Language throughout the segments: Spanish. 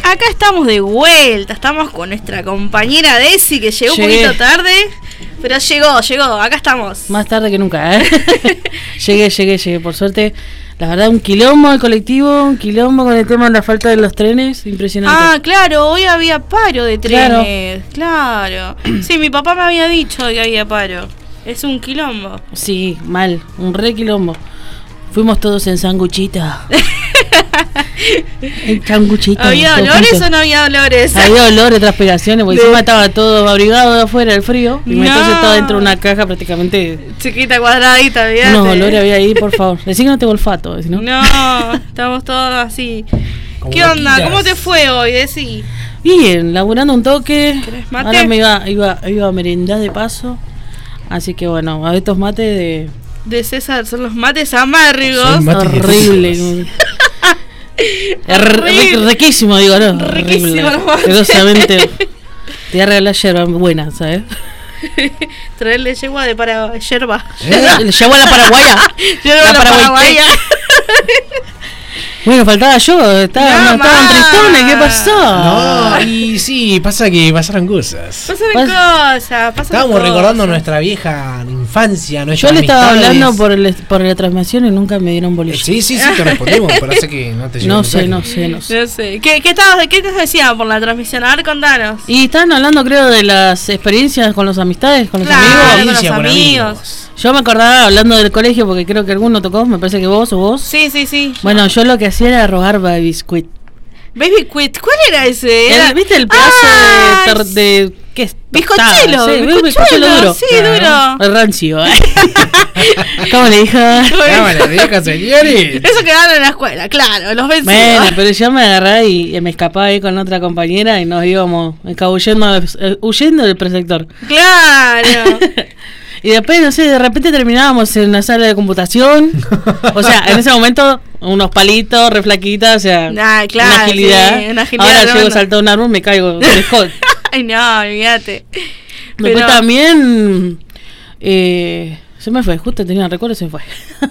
acá estamos de vuelta. Estamos con nuestra compañera Desi, que llegó un poquito tarde, pero llegó. Acá estamos. Más tarde que nunca, ¿eh? Llegué, por suerte. La verdad, un quilombo el colectivo, un quilombo con el tema de la falta de los trenes, impresionante. Ah, claro, hoy había paro de trenes. Claro. Sí, mi papá me había dicho que había paro. Es un quilombo. Sí, mal, un re quilombo. Fuimos todos en sanguchita. En sanguchita. ¿Había olores o no había olores? Había olores, transpiraciones, porque encima estaba todo abrigado de afuera del frío. Y entonces estaba dentro de una caja prácticamente chiquita, cuadradita, ¿verdad? Unos olores había ahí, por favor. Decí que no tengo olfato, ¿no? No, estamos todos así. ¿Qué onda? Vaquitas. ¿Cómo te fue hoy, Desi? Bien, laburando un toque. ¿Querés mate? Ahora me iba a merendar de paso. Así que bueno, a estos mates De César son los mates amargos. Son mates horrible. Riquísimo, digo, ¿no? Riquísimo los mates. Celosamente te voy a regalar yerba buena, ¿sabes? Traerle yegua de para yerba. Llevo a la paraguaya. Yerba la paraguaya. Bueno, faltaba yo, estaban tristones, ¿qué pasó? No, y sí, pasa que pasaron cosas. Pasaron cosas. Estábamos recordando nuestra vieja infancia, nuestras Yo le estaba amistades. hablando por la transmisión y nunca me dieron bolilla. Sí, te respondimos, pero sé que no te llegó. No sé. ¿Qué te decían por la transmisión? A ver, contanos. Y estaban hablando, creo, de las experiencias con los amistades, con los Claro, amigos. con los Con amigos. Yo me acordaba hablando del colegio, porque creo que alguno tocó, me parece que vos o vos. Sí. Bueno, yo lo que hacía era robar biscuit. Baby Quit, ¿cuál era ese? ¿Viste el pedazo de qué es? Bizcochuelo. Sí, bizcochuelo duro. Sí, duro. El rancio. ¿Cómo le dijo? Cámara, vieja, señores. Eso quedaron en la escuela, claro, los vencidos. Bueno, pero yo me agarré y me escapaba ahí con otra compañera y nos íbamos huyendo del preceptor. Claro. Y después, no sé, de repente terminábamos en una sala de computación. O sea, en ese momento, unos palitos, re flaquitas, o sea, claro, una agilidad. sí, una agilidad Ahora tremenda. llego a saltar un árbol, me caigo. Ay, no, olvídate. Después también, se me fue, justo tenía un recuerdo y se me fue.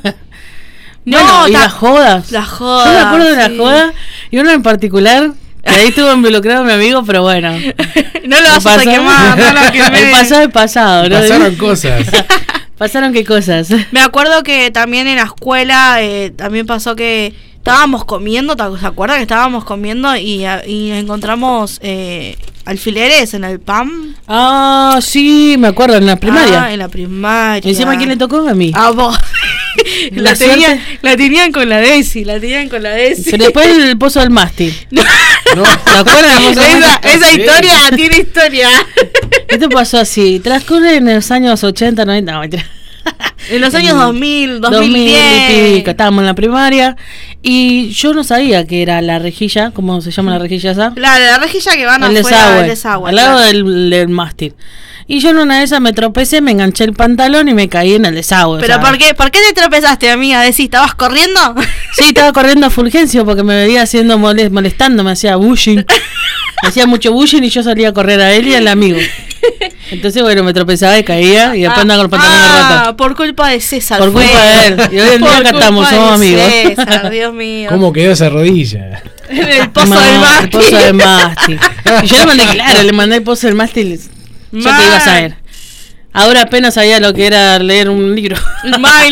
Bueno, y las jodas. Las jodas. Yo me acuerdo de las sí. jodas, y una en particular, que ahí estuvo involucrado mi amigo, pero bueno. No lo vas a quemar, no lo quemé. El pasado es pasado, ¿no? Pasaron cosas. ¿Pasaron qué cosas? Me acuerdo que también en la escuela también pasó que estábamos comiendo, ¿se acuerdan que estábamos comiendo y encontramos alfileres en el pan? Ah, sí, me acuerdo, en la primaria. Ah, en la primaria. ¿Y encima quién le tocó? A mí. A vos. La suerte. La tenían con la Desi, Pero después el pozo del mástil. No. ¿Te acuerdas del pozo del mástil? Esa historia tiene historia. Esto pasó así, transcurre en los años 80, 90, no, mentira. En los años 2000, 2000 2010. y pico, estábamos en la primaria y yo no sabía que era la rejilla, ¿cómo se llama la rejilla esa? La rejilla que van El afuera del desagüe, desagüe. al lado Claro. del mástil. Y yo en una de esas me tropecé, me enganché el pantalón y me caí en el desagüe. ¿Pero o sea, por qué te tropezaste, amiga? Decís, ¿estabas corriendo? Sí, estaba corriendo a Fulgencio porque me veía haciendo molestando, me hacía bullying. Hacía mucho bullying y yo salía a correr a él y al amigo. Entonces, bueno, me tropezaba y caía y después andaba con el pantalón roto. Por culpa de César. Por culpa de él. Y hoy en día acá estamos, somos amigos. César, Dios mío. ¿Cómo quedó esa rodilla? En el pozo No, del mástil. El pozo del mástil. Y yo le mandé el pozo del mástil. Ya te iba a saber. Ahora apenas sabía lo que era leer un libro. Mal.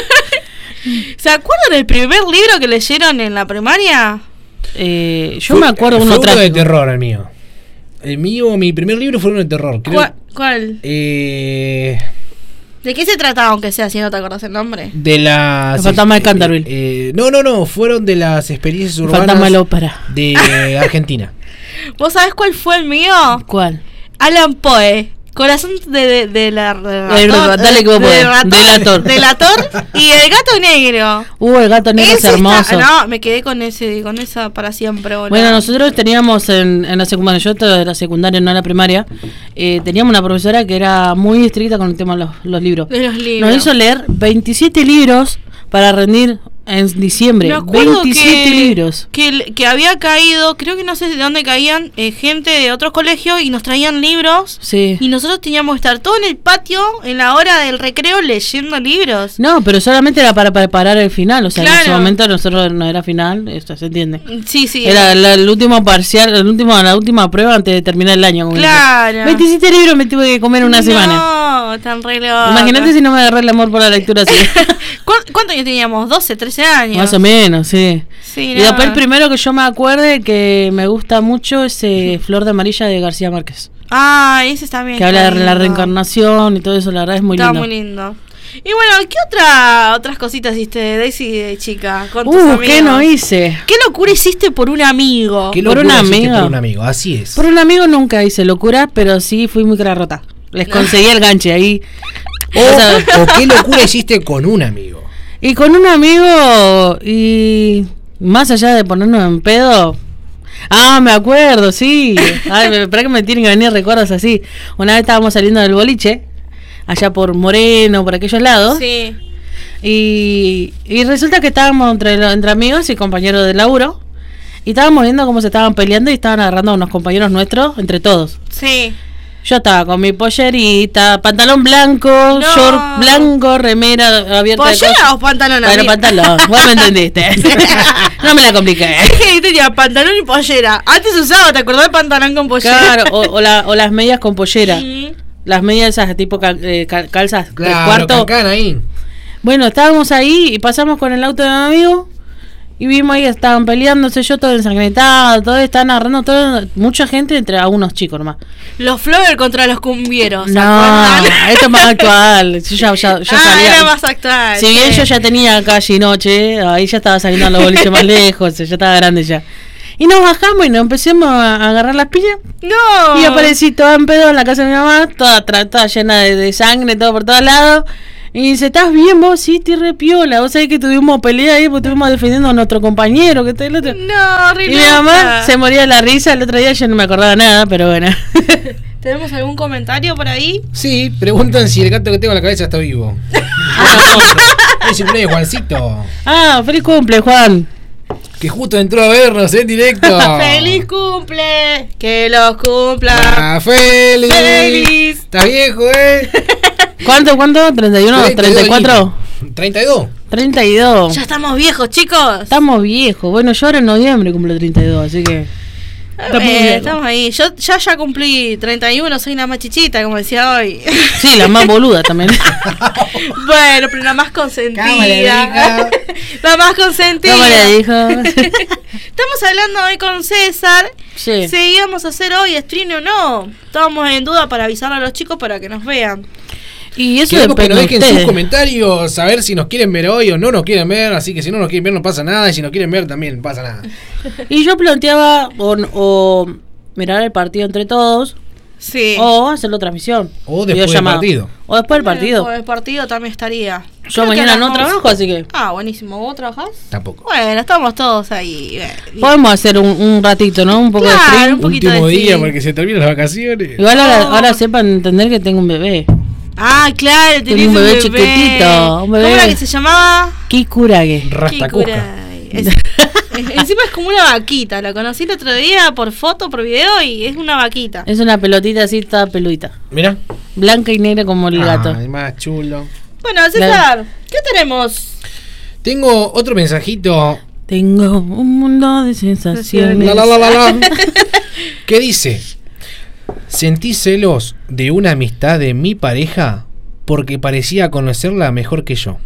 ¿Se acuerdan del primer libro que leyeron en la primaria? Yo me acuerdo Fue uno uno de trágico. terror, el mío. Mi primer libro fue uno de terror. Creo, ¿Cuál? de ¿De qué se trataba, aunque sea si no te acordás el nombre? las... El fantasma de Canterville. No, fueron de las experiencias El fantasma de urbanas la ópera. de Argentina. ¿Vos sabés cuál fue el mío? ¿Cuál? Alan Poe. Corazón de la Dale que vos podés. Delator y el gato negro. El gato negro es Ese hermoso. no, me quedé con esa para siempre. Bueno, nosotros teníamos en la secundaria, yo de la secundaria, no la primaria, teníamos una profesora que era muy estricta con el tema de los libros. De los libros. Nos hizo leer 27 libros para rendir En diciembre, Me acuerdo 27 libros. Que había caído, creo que no sé de dónde caían, gente de otros colegios y nos traían libros. Sí. Y nosotros teníamos que estar todo en el patio en la hora del recreo leyendo libros. No, pero solamente era para preparar el final. O sea, en ese Claro. momento nosotros no era final, esto se entiende. Sí, sí. Era el último parcial, la última prueba antes de terminar el año. como Claro. dice. 27 libros me tuve que comer en una semana. No, tan re loco. Imagínate si no me agarré el amor por la lectura así. ¿Cuántos años teníamos? 12, 13 años. Más o menos, sí. Sí, Y no. después el primero que yo me acuerde que me gusta mucho es Flor de Amarilla de García Márquez. Ah, ese también. Que habla de la reencarnación y todo eso, la verdad es muy Está lindo. muy lindo. Y bueno, ¿qué otras cositas hiciste, Daisy, de chica? Con tus amigos? ¿Qué no hice? ¿Qué locura hiciste por un amigo? ¿Qué ¿Por locura un hiciste amigo? por un amigo? Así es. Por un amigo nunca hice locura, pero sí fui muy rota. Les conseguí el ganche ahí. O sea, O qué locura hiciste con un amigo. y con un amigo, y más allá de ponernos en pedo. Ah, me acuerdo, sí. Ay, espera que me tienen que venir recuerdos así. Una vez estábamos saliendo del boliche, allá por Moreno, por aquellos lados. Sí. Y resulta que estábamos entre amigos y compañeros de laburo. Y estábamos viendo cómo se estaban peleando y estaban agarrando a unos compañeros nuestros, entre todos. Sí. Yo estaba con mi pollerita, pantalón blanco, No. short blanco, remera abierta de ¿Pollera cosas. o pantalón? Bueno, pantalón, vos me entendiste. No me la compliqué. ¿Qué tenía? Pantalón y pollera. Antes usaba, ¿te acordás de pantalón con pollera? Claro, o las medias con pollera. Sí. Las medias esas tipo calzas, tres Claro, cuartos. cancán ahí. Bueno, estábamos ahí y pasamos con el auto de mi amigo y vimos ahí que estaban peleándose, yo todo ensangrentado, todo estaban agarrando, todo, mucha gente entre algunos chicos nomás. Los Flower contra los cumbieros. ¿se No, acuerdan? esto es más actual. Yo ya salía. Era más actual. Si bien sí. yo ya tenía calle y noche, ahí ya estaba saliendo a los boliches más lejos, ya estaba grande ya. Y nos bajamos y nos empezamos a agarrar las piñas. No. Y aparecí toda en pedo en la casa de mi mamá, toda llena de sangre, todo por todos lados. Y dice, ¿estás bien vos? Sí, estoy re piola. Vos sabés que tuvimos pelea ahí porque estuvimos defendiendo a nuestro compañero, que está el otro. No, re Y mi loca. mamá se moría de la risa. El otro día yo no me acordaba nada, pero bueno. ¿Tenemos algún comentario por ahí? Sí, preguntan si el gato que tengo en la cabeza está vivo. Es el cumpleaños, Juancito. Ah, feliz cumple, Juan. Que justo entró a vernos en directo. ¡Feliz cumple! ¡Que los cumpla! Ah, feliz. ¡Feliz! Estás viejo, ¿eh? ¿Cuánto? ¿31? 34. 32. 32. Ya estamos viejos, chicos. Estamos viejos. Bueno, yo ahora en noviembre cumplo 32, así que... Estamos ahí. Yo ya cumplí 31, soy una machichita, como decía hoy. Sí, la más boluda también. Bueno, pero la más consentida. Cámara, hija. La más consentida. ¿Cómo le dijo? Estamos hablando hoy con César. Sí. Si íbamos a hacer hoy stream o no. Estábamos en duda para avisar a los chicos para que nos vean. Y eso Queremos que depende nos de dejen sus ustedes. comentarios, a ver si nos quieren ver hoy o no nos quieren ver. Así que si no nos quieren ver, no pasa nada. Y si nos quieren ver, también no pasa nada. Y yo planteaba o mirar el partido entre todos Sí. o hacer la transmisión. O después del Videollamada. partido. O después del partido. El partido también estaría. Yo Creo que mañana a las no 11. trabajo, así que Ah, buenísimo. ¿Vos trabajás? Tampoco. Bueno, estamos todos ahí. podemos hacer un ratito, ¿no? Un poco Claro, de stream. un poquito Último de día stream. porque se terminan las vacaciones. Igual No. ahora sepan entender que tengo un bebé. Ah, claro, tenés un bebé chiquitito, un bebé. ¿Cómo era que se llamaba? Kikurage. Rastacuja. Kikurai. Encima es como una vaquita. La conocí el otro día por foto, por video y es una vaquita. Es una pelotita así, toda peludita. Mira. Blanca y negra como el gato. Ay, más chulo. Bueno, César, ¿qué tenemos? Tengo otro mensajito. Tengo un mundo de sensaciones. La. ¿Qué dice? Sentí celos de una amistad de mi pareja porque parecía conocerla mejor que yo.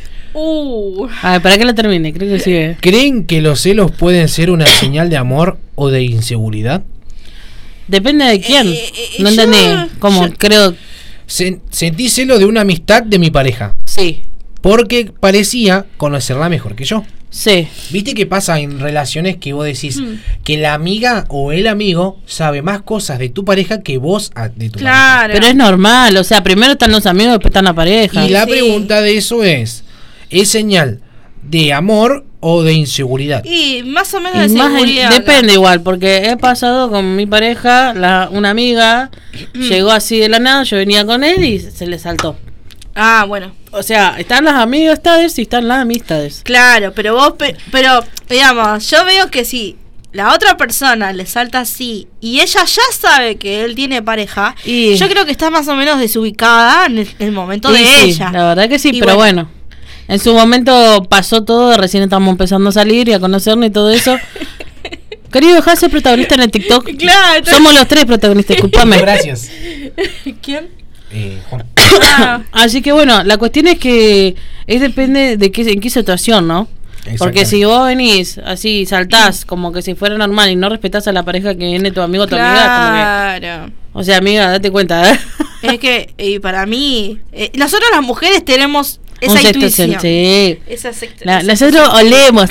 A ver, ¿para qué la termine? Creo que sigue. ¿Creen que los celos pueden ser una señal de amor o de inseguridad? Depende de quién. No yo- entendí. ¿Cómo? Creo. Sentí celos de una amistad de mi pareja Sí. porque parecía conocerla mejor que yo. Sí. ¿Viste qué pasa en relaciones que vos decís que la amiga o el amigo sabe más cosas de tu pareja que vos de tu pareja? Claro. Pero es normal. O sea, primero están los amigos, después están la pareja. Y la Sí. pregunta de eso ¿es señal de amor o de inseguridad? Y más o menos Y de más seguridad. depende igual, porque he pasado con mi pareja, una amiga, llegó así de la nada, yo venía con él y se le saltó. Ah, bueno. O sea, están las amistades y están las amistades. Claro, pero pero digamos, yo veo que si la otra persona le salta así y ella ya sabe que él tiene pareja, Y- yo creo que está más o menos desubicada en el momento Y de sí, ella. la verdad que sí, Y pero bueno. En su momento pasó todo, recién estamos empezando a salir y a conocernos y todo eso. Querido, dejá de ser protagonista en el TikTok. Claro. Somos los 3 protagonistas, disculpame. Gracias. ¿Quién? Juan. Ah, Así que bueno, la cuestión es que depende de en qué situación, ¿no? Porque Exactamente. si vos venís así, saltás como que si fuera normal y no respetás a la pareja que viene tu amigo o tu amiga, claro. como que, o sea, amiga, date cuenta, ¿eh? Es que, y para mí, nosotros las mujeres tenemos esa Un sexto intuición. sí. Esa sexta- Nosotros olemos.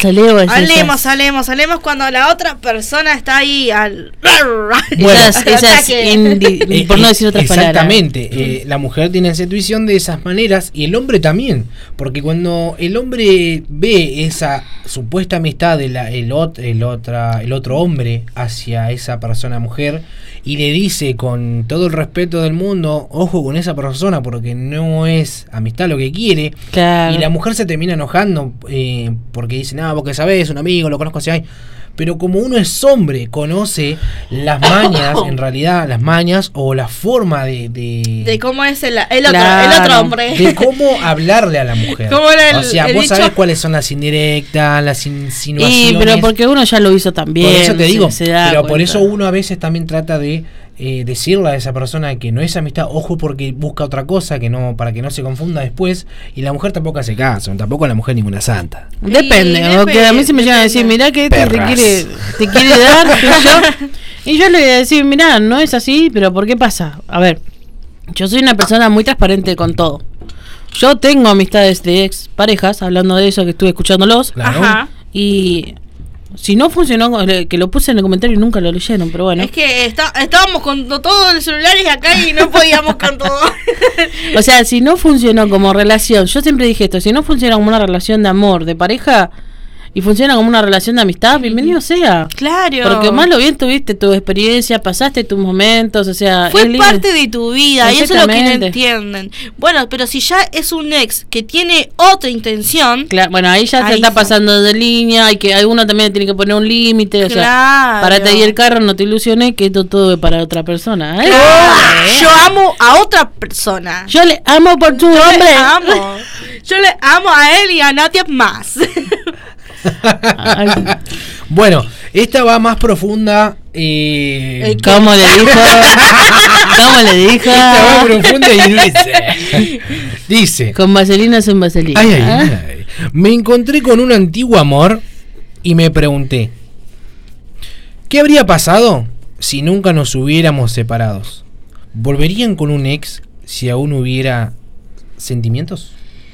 Olemos cuando la otra persona está ahí al... Esas ataque. por no decir otras palabras. Exactamente. La mujer tiene esa intuición de esas maneras y el hombre también. Porque cuando el hombre ve esa supuesta amistad de el otro hombre hacia esa persona mujer y le dice con todo el respeto del mundo, ojo con esa persona porque no es amistad lo que quiere. Claro. Y la mujer se termina enojando porque dice, no, porque sabes, un amigo, lo conozco hace años. Pero como uno es hombre, conoce las mañas, en realidad, las mañas o la forma De cómo es el Claro. otro hombre. de cómo hablarle a la mujer. ¿Cómo era o sea, el vos dicho? sabés cuáles son las indirectas, las insinuaciones. Y pero porque uno ya lo hizo también. Por eso te digo, se da pero por cuenta. eso uno a veces también trata de decirle a esa persona que no es amistad, ojo porque busca otra cosa, que no para que no se confunda después, y la mujer tampoco hace caso, tampoco la mujer ninguna santa. Depende, Sí, porque a mí se me llegan a decir, depende. mirá que este Perras. te quiere dar, que yo. Y yo le voy a decir, mirá, no es así, pero ¿por qué pasa? A ver, yo soy una persona muy transparente con todo. Yo tengo amistades de ex parejas, hablando de eso que estuve escuchándolos, Claro. Ajá. y si no funcionó, que lo puse en el comentario y nunca lo leyeron, pero bueno. Es que estábamos con todos los celulares acá y no podíamos con todo. O sea, si no funcionó como relación, yo siempre dije esto, si no funciona como una relación de amor, de pareja, y funciona como una relación de amistad, bienvenido sea. Claro. Porque más lo bien tuviste tu experiencia, pasaste tus momentos, o sea... Fue es libre. parte de tu vida y eso es lo que no Exactamente. entienden. Bueno, pero si ya es un ex que tiene otra intención, Claro, bueno, ahí ya se Ahí está sí. pasando de línea, hay que alguno también tiene que poner un límite, o sea, claro. parate ahí el carro, no te ilusiones que esto todo es para otra persona. ¿eh? Yo amo a otra persona. Yo le amo por tu Yo hombre. le amo. Yo le amo a él y a nadie más. Ay, Bueno, esta va más profunda. ¿Cómo le dijo? ¿Cómo le dijo? Esta va profunda y dice. Dice. Con vaselina sin vaselina. Ay, ay, ¿eh? ay. Me encontré con un antiguo amor y me pregunté, ¿qué habría pasado si nunca nos hubiéramos separados? ¿Volverían con un ex si aún hubiera sentimientos?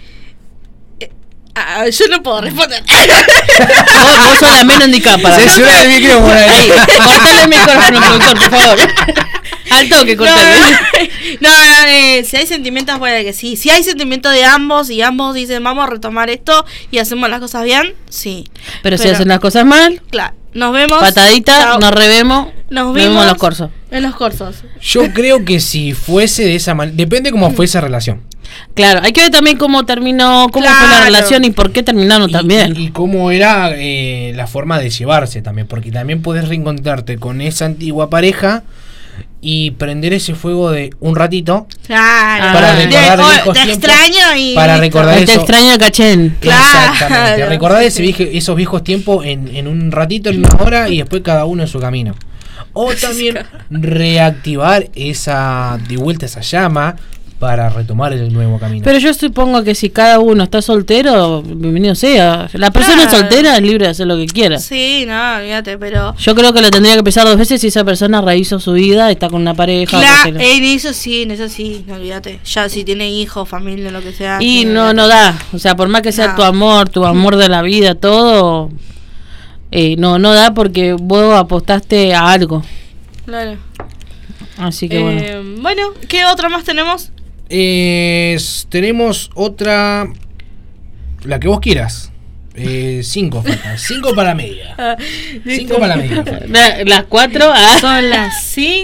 Yo no puedo responder. Vos sos la menos indicada para Censura el micrófono ahí. Ahí, cortale el micrófono, productor, por favor. Al toque, cortale. No, si hay sentimientos, puede que sí. Si hay sentimientos de ambos y ambos dicen vamos a retomar esto y hacemos las cosas bien, sí. Pero si hacen las cosas mal, Claro, nos vemos. patadita, Chao. nos revemos. Nos vemos vemos en los cursos. En los cursos. Yo creo que si fuese de esa manera, depende cómo fue esa relación. Claro, hay que ver también cómo terminó, cómo fue la Claro. relación y por qué terminaron también. Y cómo era la forma de llevarse también, porque también podés reencontrarte con esa antigua pareja y prender ese fuego de un ratito Claro. para Ah. recordar De- viejos te tiempos, extraño y para listo. recordar Ay, te eso. extraño, cachén. Claro. Exactamente, recordar Sí, sí. esos viejos tiempos en un ratito, en una hora y después cada uno en su camino. O también reactivar de vuelta esa llama para retomar el nuevo camino. Pero yo supongo que si cada uno está soltero, bienvenido sea. La persona Claro. soltera es libre de hacer lo que quiera. Sí, no, olvídate, pero. Yo creo que lo tendría que pensar 2 veces si esa persona rehizo su vida, está con una pareja. o Claro, que en eso sí, no olvídate. Ya si tiene hijos, familia, lo que sea. y que- no da. O sea, por más que sea No. tu amor de la vida, todo, no da porque vos apostaste a algo. Claro. Así que bueno. Bueno, ¿qué otra más tenemos? Tenemos otra, la que vos quieras. 5 faltan. 5 para la media. 5 para la media. Las 4. Son las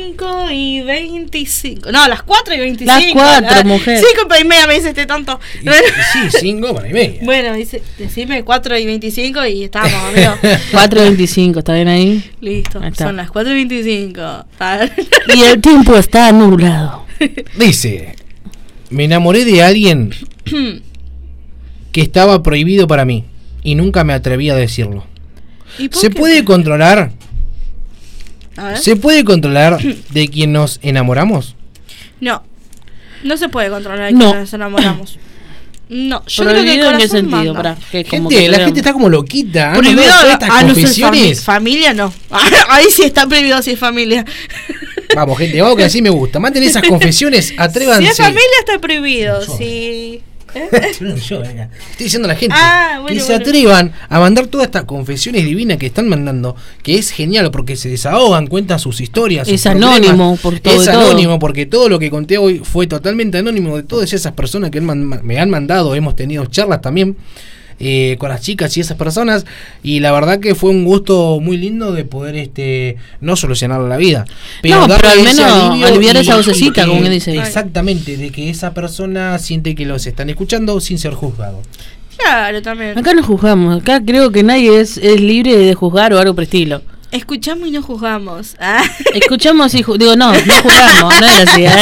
5:25. No, las 4:25. Las 4, mujer. 5:30 me dice este tonto. Sí, 5 para la media. Bueno, decime 4:25 y estamos, amigo. 4:25, ¿está bien ahí? Listo, son las 4:25. Y el tiempo está nublado. Dice: me enamoré de alguien que estaba prohibido para mí y nunca me atreví a decirlo. ¿Se puede controlar? A ver. ¿Se puede controlar de quien nos enamoramos? No se puede controlar de No. quien nos enamoramos. No, yo ¿Prohibido creo que el en qué corazón sentido? manda. Pará, que como Gente, que la te- gente está como loquita. ¿Han Prohibido mandado todas estas a no ser confesiones? familia, no. Ahí sí está prohibido si es familia. Vamos, gente, vamos que así me gusta. Manden esas confesiones, atrévanse. Si es familia está prohibido. Yo. Si... Yo, venga. Estoy diciendo a la gente Bueno, que se atrevan a mandar todas estas confesiones divinas que están mandando, que es genial porque se desahogan, cuentan sus historias. Es sus problemas. anónimo por todo. Es y todo. anónimo porque todo lo que conté hoy fue totalmente anónimo de todas esas personas que me han mandado. Hemos tenido charlas también con las chicas y esas personas, y la verdad que fue un gusto muy lindo de poder no solucionar la vida, No, darle pero al ese menos alivio aliviar y- esa vocecita, y que- como que dice. exactamente, de que esa persona siente que los están escuchando sin ser juzgado. Claro, también. Acá no juzgamos, acá creo que nadie es libre de juzgar o algo por estilo. Escuchamos y no juzgamos. Escuchamos y digo, no juzgamos, no es así.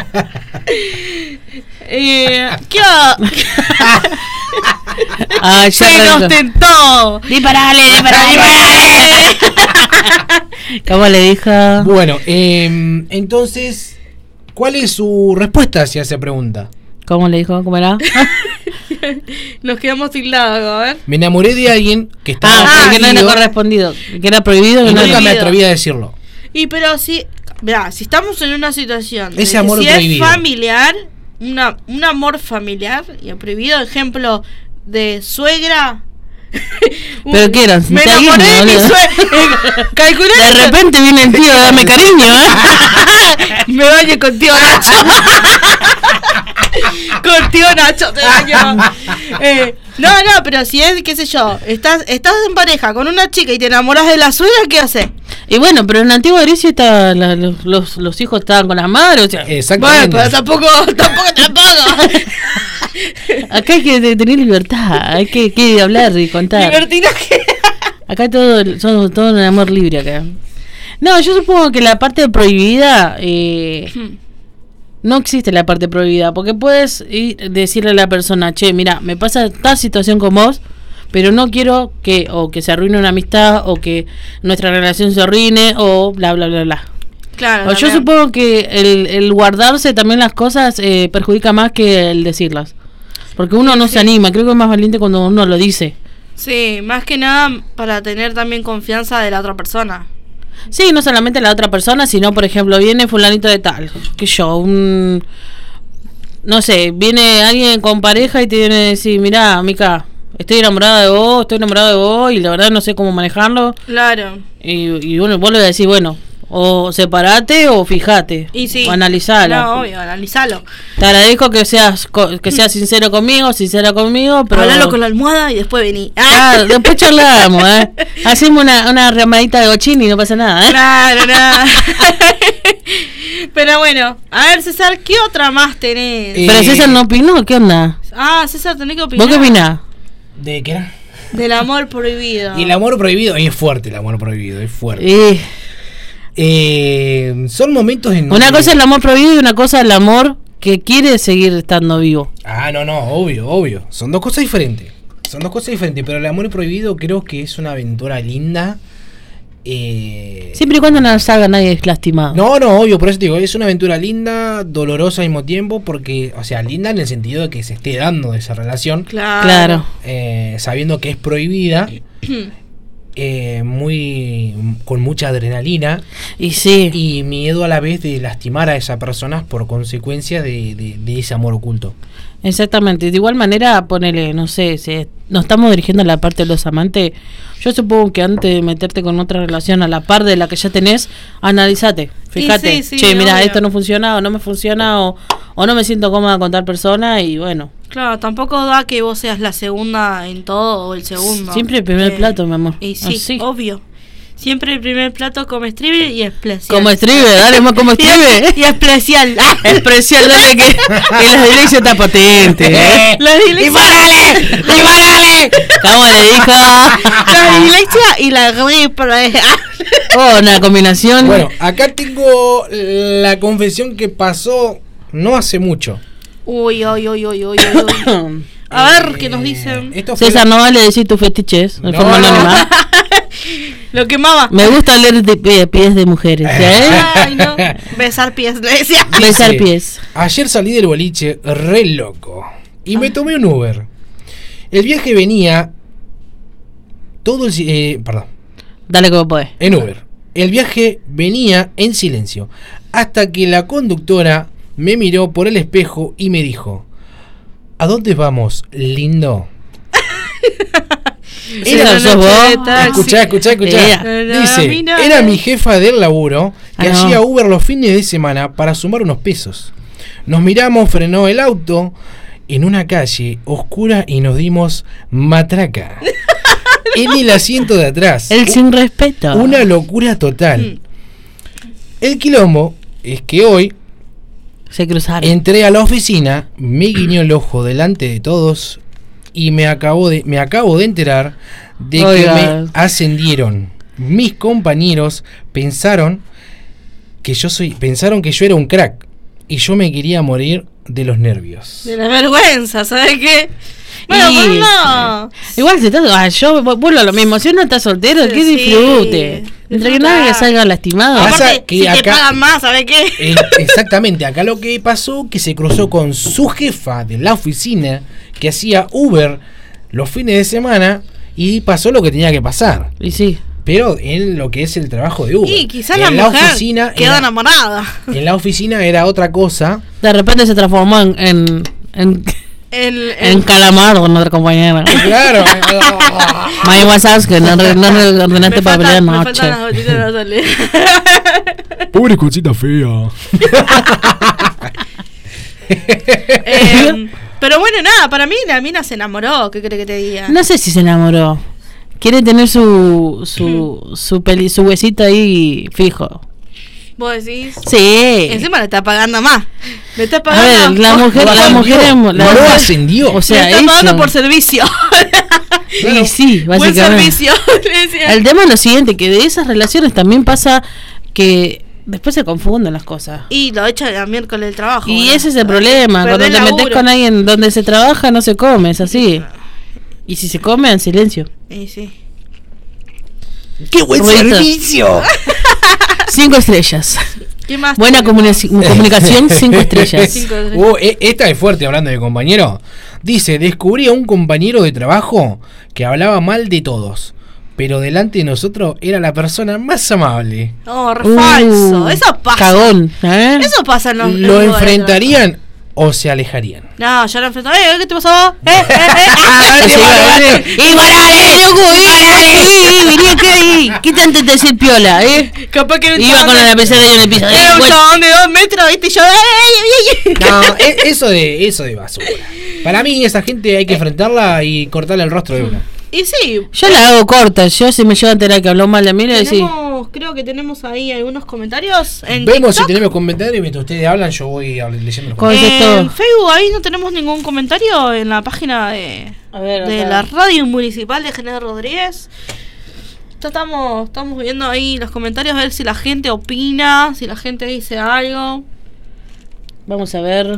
¿Qué? Ay, ya ¡Se nos arrancó. tentó! Disparale. ¿Cómo le dijo? Bueno, entonces, ¿cuál es su respuesta hacia esa pregunta? ¿Cómo le dijo? ¿Cómo era? Nos quedamos tildados, a ver. Me enamoré de alguien que estaba Que no era prohibido correspondido, que era prohibido, y que no nunca era. me prohibido. atreví a decirlo. Y pero si, mirá, si estamos en una situación de Ese que amor si prohibido. es familiar, un amor familiar y prohibido, ejemplo de suegra. ¿Pero qué eran? Me ¿Está enamoré de bien, mi boludo? suegra. Calculé De repente viene el tío, dame cariño, me baño con tío Nacho. Con tío Nacho te baño. No, pero si es, qué sé yo, estás en pareja con una chica y te enamoras de la suegra, ¿qué haces? Y bueno, pero en la antigua Grecia los hijos estaban con las madres, o sea, Bueno, Exactamente. pero tampoco. acá hay que tener libertad, hay que hablar y contar. Libertinaje. Acá somos todo un amor libre acá. No, yo supongo que la parte prohibida, no existe la parte prohibida, porque puedes decirle a la persona, che, mira, me pasa tal situación con vos, pero no quiero que se arruine una amistad, o que nuestra relación se arruine, o bla, bla, bla, bla. Claro. O yo también. supongo que el guardarse también las cosas perjudica más que el decirlas. Porque uno no se anima, creo que es más valiente cuando uno lo dice. Sí, más que nada para tener también confianza de la otra persona. Sí, no solamente la otra persona, sino, por ejemplo, viene fulanito de tal, que yo, no sé, viene alguien con pareja y te viene a decir, mirá, Mica, estoy enamorado de vos, y la verdad no sé cómo manejarlo. Claro. Y bueno, vos le decís, bueno, o separate o fijate, Y sí. o analizalo. No, obvio, analizalo. Te agradezco que seas sincera conmigo, pero Hablalo con la almohada y después vení. Claro, después charlamos, hacemos una remadita de gochini y no pasa nada, Claro, nada. Pero bueno, a ver, César, ¿qué otra más tenés? Pero César no opinó, ¿qué onda? César, tenés que opinar. ¿Vos qué opinás? ¿De qué era? Del amor prohibido. Y el amor prohibido, es fuerte el amor prohibido, es fuerte. Son momentos en Una donde- cosa es el amor prohibido y una cosa es el amor que quiere seguir estando vivo. No, obvio. Son dos cosas diferentes. Pero el amor prohibido creo que es una aventura linda. Siempre y cuando no salga nadie es lastimado. No, obvio, por eso te digo, es una aventura linda, dolorosa al mismo tiempo, porque, o sea, linda en el sentido de que se esté dando esa relación, Claro. sabiendo que es prohibida, con mucha adrenalina Y sí. y miedo a la vez de lastimar a esa persona por consecuencia de ese amor oculto. Exactamente, de igual manera, ponele, no sé, si nos estamos dirigiendo a la parte de los amantes, yo supongo que antes de meterte con otra relación a la par de la que ya tenés, analízate, fíjate, sí, che, mira, obvio. esto no funciona o no me funciona, o no me siento cómoda con tal persona y bueno. Claro, tampoco da que vos seas la segunda en todo o el segundo. Siempre el primer plato, mi amor. Y sí, Así. obvio. Siempre el primer plato comestible y especial. Como estribe, dale más como estribe. Y especial. Especial, dale que en las iglesias está potente. La iglesia. ¡Y parale! ¿Cómo le dijo? La iglesia y la gripe. Oh, una combinación. Bueno, acá tengo la confesión que pasó no hace mucho. Uy. A ver qué nos dicen. Esto fue César, no vale decir tus fetiches de No, forma no. anónima. Lo quemaba. Me gusta leer de pies de mujeres, ¿eh? Ay, no. Besar pies, le decía. Besar Dice, pies. Ayer salí del boliche re loco y me tomé un Uber. El viaje venía todo el perdón, Dale como podés. en Uber. El viaje venía en silencio hasta que la conductora me miró por el espejo y me dijo: ¿a dónde vamos, lindo? Era sos vos. Escuchá. Ella. Dice, era mi jefa del laburo que Ah, no. hacía Uber los fines de semana para sumar unos pesos. Nos miramos, frenó el auto en una calle oscura y nos dimos matraca. En el asiento de atrás. El sin respeto. Una locura total. El quilombo es que hoy Se cruzaron. entré a la oficina, me guiñó el ojo delante de todos y me acabo de enterar de Oiga. que me ascendieron. Mis compañeros pensaron que yo era un crack y yo me quería morir de los nervios. De la vergüenza, ¿sabes qué? Bueno, Y- pues no. Igual si estás, yo vuelvo a lo mismo, si uno está soltero, que Sí, disfrute. Entre que disfrutar. nadie salga lastimado. Ah, Aparte, Pasa que si te acá- pagan más, ¿sabes qué? Exactamente, acá lo que pasó que se cruzó con su jefa de la oficina que hacía Uber los fines de semana y pasó lo que tenía que pasar. Y sí. Pero en lo que es el trabajo de Uber. Y quizás en la mujer oficina queda enamorada. en la oficina era otra cosa. De repente se transformó en El calamar con otra compañera. Claro. Maya WhatsApp que no ordenaste para pelear me anoche. faltan las gotitas de Natalie. Pobre cosita fea. Pero bueno, nada, para mí la mina se enamoró. ¿Qué crees que te diga? No sé si se enamoró. Quiere tener su huesito ahí fijo. ¿Vos decís? Sí. Encima le está pagando más. Le está A pagando. ver, la mujer No lo ascendió. O sea, le está pagando eso. por servicio. Y sí, Buen básicamente. servicio. le decía. El tema es lo siguiente, que de esas relaciones también pasa que después se confunden las cosas. Y lo echa el miércoles del trabajo. Y ¿no? ese es el problema, Perdés cuando te metes laburo. con alguien donde se trabaja no se come, es así. Y si se come, en silencio. Y sí. ¡Qué buen Ruido. servicio! 5 estrellas. ¿Qué más? Buena tenemos? comunicación, 5 estrellas. 5 estrellas. Esta es fuerte hablando de compañero. Dice, descubrí a un compañero de trabajo que hablaba mal de todos, pero delante de nosotros era la persona más amable. No, re falso. Eso pasa. Cagón, ¿eh? Eso pasa en los en ¿Lo los lugares de enfrentarían o se alejarían? trabajo. No, yo lo enfrento. ¿Qué te pasó? ¡Y parale, loco! Venía acá ahí. ¿Qué tanto te hace piola, Capaz que era un Iba chabón con de- la pesada en el piso. Era un chabón de 2 metros, ¿viste? Y yo. No, eso de basura. Para mí esa gente hay que enfrentarla y cortarle el rostro de una. Y sí. Yo la hago corta. Yo si me llevo a enterar que habló mal de mí, le decís. Creo que tenemos ahí algunos comentarios. En Vemos si TikTok. tenemos comentarios mientras ustedes hablan, yo voy leyendo los Con- comentarios. Eso es todo. En Facebook ahí no tenemos ningún comentario en la página de la radio municipal de General Rodríguez. Estamos viendo ahí los comentarios a ver si la gente opina, si la gente dice algo. Vamos a ver.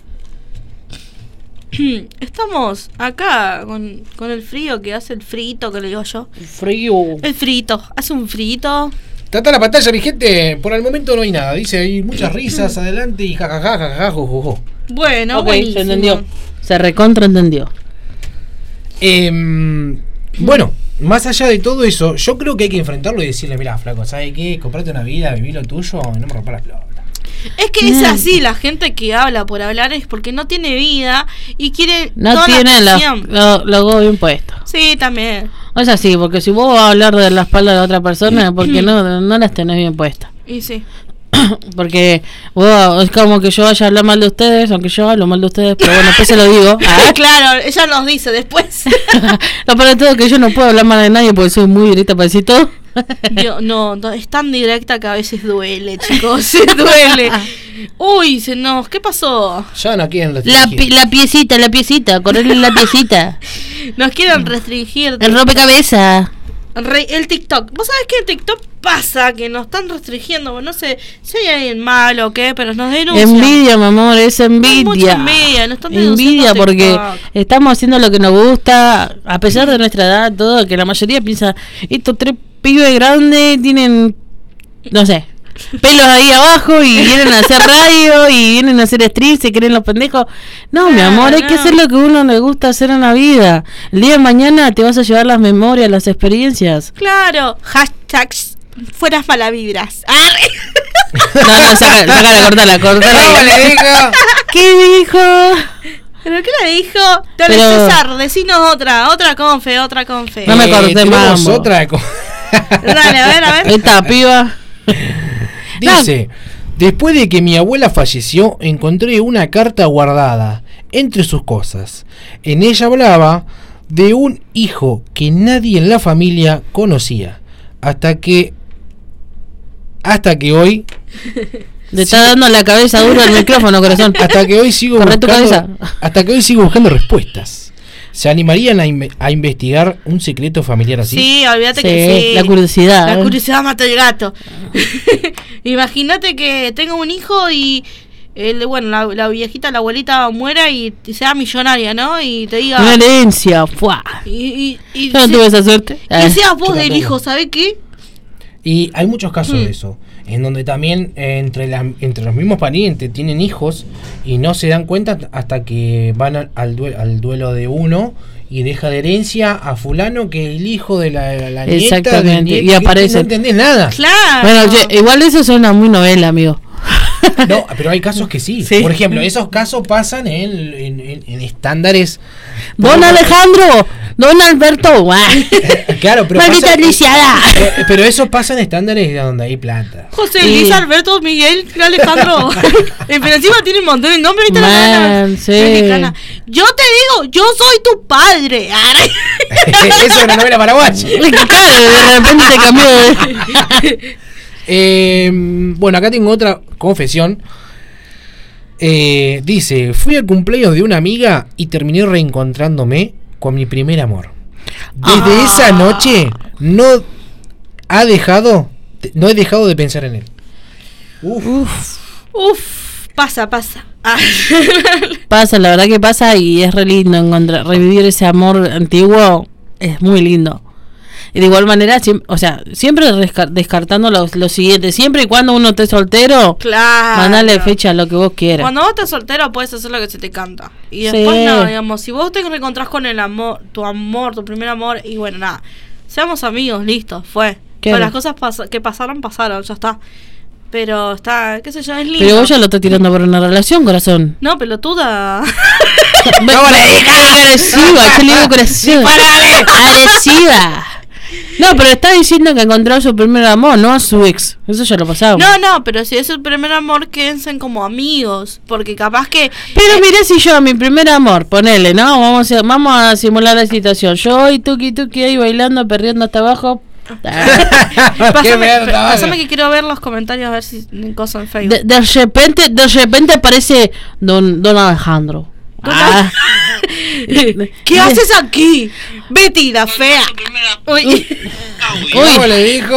Estamos acá con el frío que hace el frito que le digo yo. Frío. El frito, hace un frito. Trata la pantalla, mi gente. Por el momento no hay nada. Dice hay muchas risas adelante y jajaja, jajaja, jojojo. Bueno, Ok, buenísimo. se entendió. Se recontra entendió. Bueno, más allá de todo eso, yo creo que hay que enfrentarlo y decirle, mira, flaco, ¿sabes qué? Comprate una vida, viví lo tuyo y no me rompas la pelota. Es que es así, la gente que habla por hablar es porque no tiene vida y quiere No toda tienen la atención. los huevos bien puestos. Sí, también. Es así, porque si vos vas a hablar de la espalda de la otra persona es porque no las tenés bien puestas. Y sí. Porque es como que yo vaya a hablar mal de ustedes, aunque yo hablo mal de ustedes, pero bueno, después se lo digo. Claro, ella nos dice después. Lo peor de todo es que yo no puedo hablar mal de nadie porque soy muy directa para decir todo. No, es tan directa que a veces duele, chicos, se duele. Uy, ¿qué pasó? Ya no quieren la piecita, correrle la piecita. Nos quieren restringir. El rompecabezas. El TikTok. ¿Vos sabés que el TikTok pasa? Que nos están restringiendo. No sé si hay alguien malo o qué, pero nos denuncian. Envidia, mi amor, es envidia. Es mucha envidia, nos están envidia porque estamos haciendo lo que nos gusta, a pesar de nuestra edad, todo, que la mayoría piensa, estos 3 pibes grandes tienen, no sé, pelos ahí abajo y vienen a hacer radio y vienen a hacer stream, se creen los pendejos. No, mi amor, hay que hacer lo que a uno le gusta hacer en la vida. El día de mañana te vas a llevar las memorias, las experiencias. Claro, hashtags fueras malavibras. No, sácala, cortala. ¿Cómo le dijo? ¿Qué dijo? ¿Pero qué le dijo? Dale, César, decinos otra confe. No me corté más. Otra Dale, a ver. Esta piba. Dice, después de que mi abuela falleció, encontré una carta guardada entre sus cosas. En ella hablaba de un hijo que nadie en la familia conocía. Hasta que hoy... Le está dando la cabeza duro al micrófono, corazón. Hasta que hoy sigo buscando respuestas. ¿Se animarían a investigar un secreto familiar así? Sí, olvídate que sí. La curiosidad. La curiosidad mata el gato. Imagínate que tengo un hijo y la viejita, la abuelita muera y sea millonaria, ¿no? Y te diga... Una herencia, ¡fua! Y yo no tuve esa suerte. Y seas vos del hijo, ¿sabés qué? Y hay muchos casos de eso, en donde también entre los mismos parientes tienen hijos y no se dan cuenta hasta que van al duelo de uno y deja de herencia a fulano que el hijo de la nieta. Exactamente, y aparece. No entendés nada. Claro. Bueno, igual eso suena muy novela, amigo. No, pero hay casos que sí. Por ejemplo, esos casos pasan en estándares. Don Alejandro, Don Alberto, claro, pero maldita lisiada. Pero eso pasa en estándares donde hay plata. José Luis, Alberto, Miguel, Alejandro. Pero encima tiene un montón de nombres. Mexicana. Yo te digo, yo soy tu padre. Eso es una novela paraguaya. Claro, de repente te cambió bueno, acá tengo otra confesión. Dice, fui al cumpleaños de una amiga y terminé reencontrándome con mi primer amor. Desde esa noche no he dejado de pensar en él. Pasa. Pasa, la verdad que pasa y es re lindo revivir ese amor antiguo, es muy lindo. Y de igual manera, siempre descartando lo siguiente, siempre y cuando uno esté soltero, claro, mandale fecha a lo que vos quieras. Cuando vos estás soltero puedes hacer lo que se te canta. Y después no, digamos, si vos te reencontrás con el amor, tu primer amor, y bueno, nada, seamos amigos, listo, fue. Pero las cosas que pasaron, ya está. Pero está, qué sé yo, es lindo. Pero vos ya lo estás tirando por una relación, corazón. No, pelotuda. ¿Cómo le dije? Agresiva, yo le digo corazón. Agresiva. No, pero está diciendo que encontró a su primer amor, no a su ex. Eso ya lo pasaba. No, pero si es el primer amor, quédense como amigos. Porque capaz que... Pero mirá, si yo a mi primer amor, ponele, ¿no? Vamos a simular la situación. Yo y tuki ahí bailando, perdiendo hasta abajo. Pásame que quiero ver los comentarios, a ver si cosas en Facebook. De repente aparece Don Alejandro. ¿Qué haces aquí? Betty, la fea. Uy. ¿Cómo le dijo?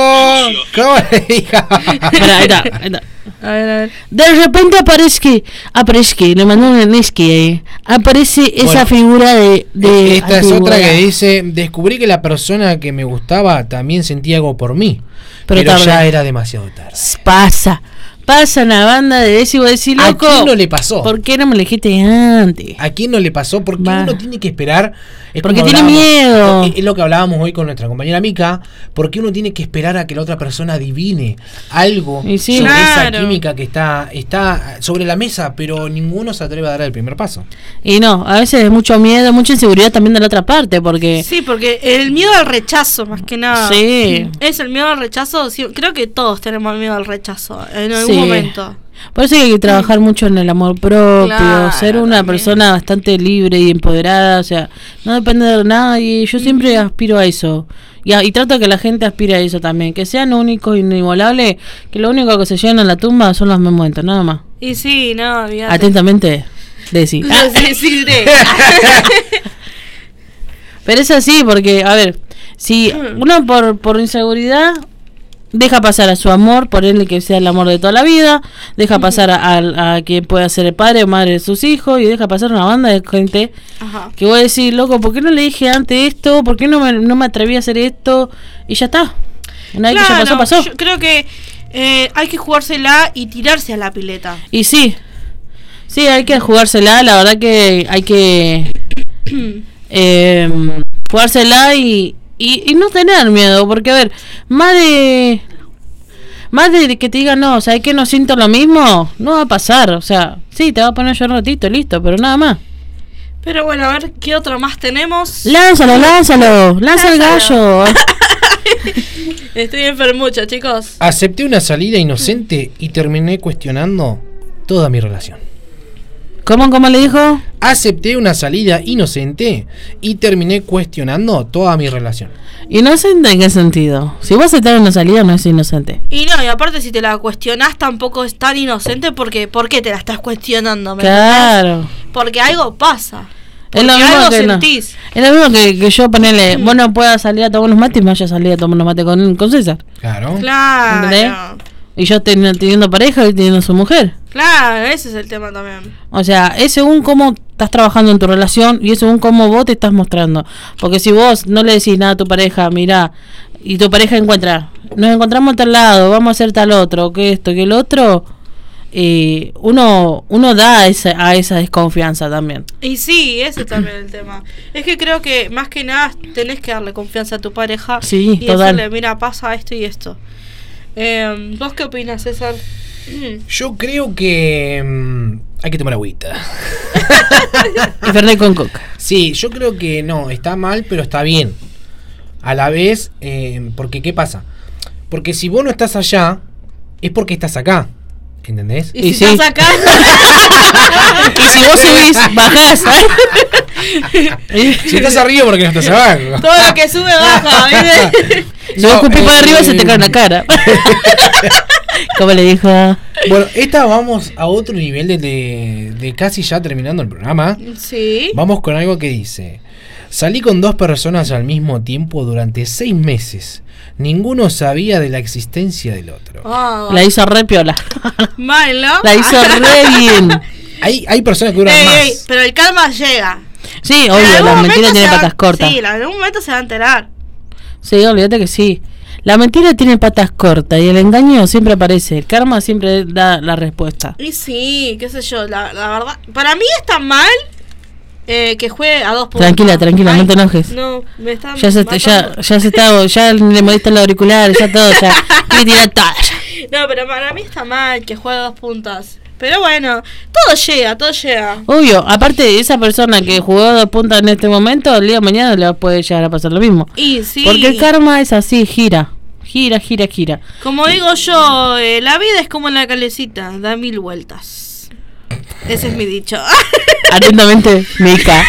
Ahí está. A ver. De repente aparece, le mandó un esqui, aparece esa figura de esta es otra que dice, descubrí que la persona que me gustaba también sentía algo por mí, pero ya era demasiado tarde. Pasa una banda de eso y voy a decir, loco, ¿a quién no le pasó? ¿Por qué no me elegiste antes? ¿A quién no le pasó? Porque uno tiene que esperar Porque tiene miedo. Es lo que hablábamos hoy con nuestra compañera Mica, porque uno tiene que esperar a que la otra persona adivine algo sobre esa química que está sobre la mesa, pero ninguno se atreve a dar el primer paso. Y no, a veces es mucho miedo, mucha inseguridad también de la otra parte, porque... Sí, porque el miedo al rechazo, más que nada. Sí. Es el miedo al rechazo, sí, creo que todos tenemos miedo al rechazo en algún momento. Por eso hay que trabajar mucho en el amor propio, ser una persona bastante libre y empoderada, o sea, no depender de nadie. Yo siempre aspiro a eso. Y trato que la gente aspire a eso también, que sean únicos, inigualables, que lo único que se llenan en la tumba son los momentos, nada más. Y sí, no, olvídate. Atentamente, Desi. Decidiré. Pero es así, porque, a ver, si uno por inseguridad deja pasar a su amor, por él que sea el amor de toda la vida, deja pasar a quien pueda ser el padre o madre de sus hijos, y deja pasar una banda de gente que voy a decir, loco, ¿por qué no le dije antes esto? ¿Por qué no me atreví a hacer esto? Y ya está. Una vez que ya pasó. Yo creo que hay que jugársela y tirarse a la pileta. Y sí, hay que jugársela, la verdad que hay que jugársela y no tener miedo, porque a ver, más de que te digan, no, o sea, que no siento lo mismo, no va a pasar, o sea, sí, te va a poner yo un ratito, listo, pero nada más. Pero bueno, a ver, ¿qué otro más tenemos? Lánzalo, lanza el gallo. Estoy enfermucha, chicos. Acepté una salida inocente y terminé cuestionando toda mi relación. ¿Cómo le dijo? Acepté una salida inocente y terminé cuestionando toda mi relación. ¿Inocente en qué sentido? Si vos aceptás una salida no es inocente. Y no, y aparte si te la cuestionás tampoco es tan inocente porque ¿por qué te la estás cuestionando? Claro. ¿Entendés? Porque algo pasa. Es lo mismo algo que sentís. Es lo mismo que yo ponerle, vos no puedas salir a tomar unos mates y me vaya a salir a tomar unos mates con César. Claro. ¿Entendés? Y yo teniendo pareja y teniendo su mujer. Claro, ese es el tema también. O sea, es según cómo estás trabajando en tu relación y es según cómo vos te estás mostrando. Porque si vos no le decís nada a tu pareja, mirá, y tu pareja nos encontramos a tal lado, vamos a hacer tal otro, que esto, que el otro, uno da a esa desconfianza también. Y sí, ese es también el tema. Es que creo que más que nada tenés que darle confianza a tu pareja y decirle, mira, pasa esto y esto. ¿Vos qué opinas, César? Yo creo que hay que tomar agüita. Y Fernet con coca. Sí, yo creo que no, está mal, pero está bien. A la vez, porque ¿qué pasa? Porque si vos no estás allá, es porque estás acá. ¿Entendés? Y si estás acá. Y si vos subís, bajás. Si estás arriba, porque no estás abajo. Todo lo que sube, baja. Si vos escupís para arriba, se te cae en la cara. ¿Cómo le dijo? Bueno, vamos a otro nivel de casi ya terminando el programa. Sí. Vamos con algo que dice: salí con 2 personas al mismo tiempo durante 6 meses. Ninguno sabía de la existencia del otro. La hizo re piola. Mal, ¿no? La hizo re bien. Hay personas que duran más. Pero el karma llega. Sí, obvio, la mentira tiene patas cortas. Sí, en algún momento se va a enterar. Sí, olvídate que sí. La mentira tiene patas cortas y el engaño siempre aparece. El karma siempre da la respuesta. Y sí, qué sé yo, la verdad. Para mí está mal que juegue a 2 puntos. Tranquila, no te enojes. No, me está ya le molesta el auricular, ya todo, ya quiere tirar todo. No, pero para mí está mal que juegue a 2 puntas. Pero bueno, todo llega. Obvio, aparte esa persona que jugó 2 puntas en este momento, el día de mañana le puede llegar a pasar lo mismo. Y sí. Porque el karma es así, gira. Como digo yo, la vida es como la calecita, da 1000 vueltas. Ese es mi dicho. Atentamente, Mica.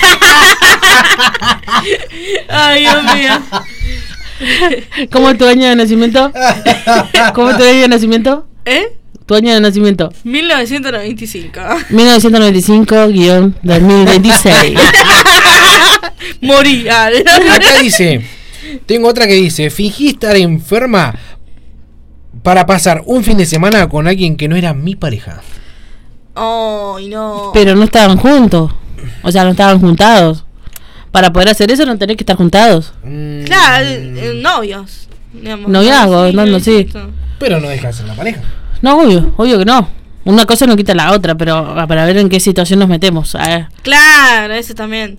Ay, Dios mío. ¿Cómo es tu año de nacimiento? ¿Tu año de nacimiento? 1995. 1995-2026. Morí. Acá dice, tengo otra que dice: fingí estar enferma para pasar un fin de semana con alguien que no era mi pareja. Ay, no. Pero no estaban juntos. O sea, no estaban juntados. Para poder hacer eso no tenés que estar juntados. Claro, novios. Noviazgo, no, sí. Pero no dejas en la pareja. No, obvio que no. Una cosa no quita la otra, pero para ver en qué situación nos metemos. Claro, eso también.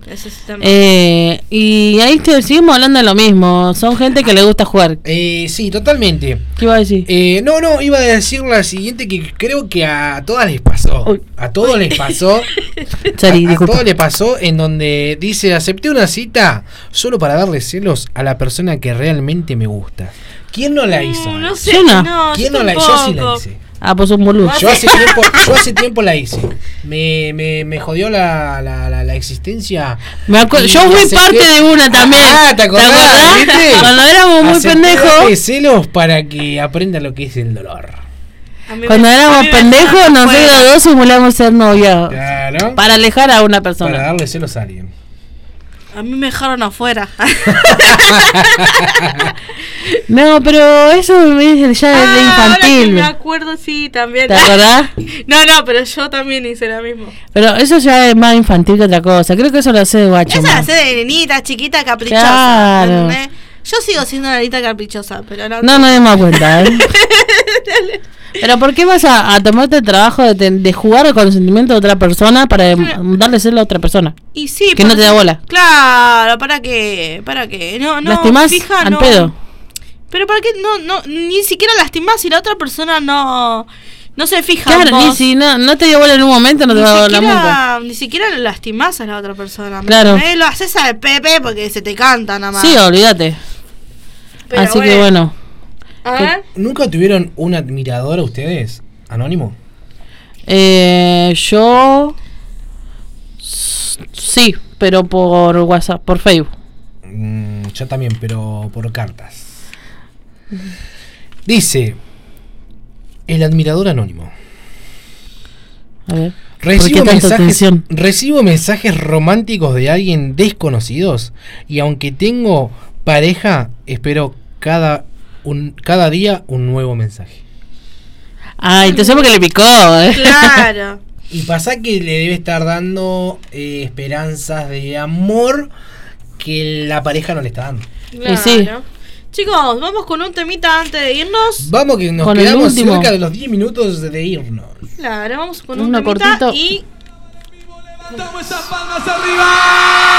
Y ahí seguimos hablando de lo mismo. Son gente que le gusta jugar. Sí, totalmente. ¿Qué iba a decir? No, iba a decir la siguiente, que creo que a todas les pasó. Uy. A todos les pasó. Sorry, a todos les pasó en donde dice: acepté una cita solo para darle celos a la persona que realmente me gusta. ¿Quién no la hizo? No sé. ¿Quién no la hizo? Yo sí la hice. Pues un boludo. Yo hace tiempo la hice. Me jodió la existencia. Yo fui parte de una también. ¿Te acordás? ¿Viste? Cuando éramos muy pendejos. Celos para que aprenda lo que es el dolor. Cuando éramos pendejos, nosotros dos simulamos ser novios. Claro. Para alejar a una persona. Para darle celos a alguien. A mí me dejaron afuera. No, pero eso es ya de infantil. Ahora que me acuerdo, sí, también. ¿Te acordás? No, pero yo también hice lo mismo. Pero eso ya es más infantil que otra cosa. Creo que eso lo hace de guacho. Eso lo hace de nenita, chiquita, caprichosa. Claro. Yo sigo siendo una nenita caprichosa, pero no. No me das cuenta, Pero ¿por qué vas a tomarte el trabajo de jugar con los sentimientos de otra persona para darle celo a otra persona? Y sí, que no te da bola. Claro, ¿para qué? No, lastimás fija, al no. pedo. Pero ¿para qué? No, ni siquiera lastimás si la otra persona no se fija. Claro, en vos. ni si no te dio bola en un momento, no te va a dar la nunca. Ni siquiera lo lastimás a la otra persona. Claro. Lo haces al Pepe porque se te canta nada más. Sí, olvídate. Pero así que bueno. A ver. ¿Nunca tuvieron un admirador a ustedes? ¿Anónimo? Yo... Sí, pero por WhatsApp, por Facebook. Yo también, pero por cartas. Dice: el admirador anónimo. A ver. Recibo mensajes románticos de alguien desconocidos, y aunque tengo pareja, espero cada día un nuevo mensaje. Entonces porque le picó, Claro. Y pasa que le debe estar dando esperanzas de amor que la pareja no le está dando. Claro. Sí. Chicos, vamos con un temita antes de irnos. Vamos, que nos quedamos cerca de los 10 minutos de irnos. Claro, vamos con un temita cortito. Levantamos esas palmas arriba.